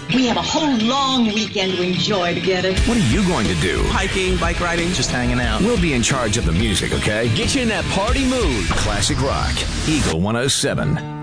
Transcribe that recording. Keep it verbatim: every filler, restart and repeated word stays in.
We have a whole long weekend to enjoy together. What are you going to do? Hiking, bike riding, just hanging out. We'll be in charge of the music, okay? Get you in that party mood. Classic Rock, Eagle one oh seven.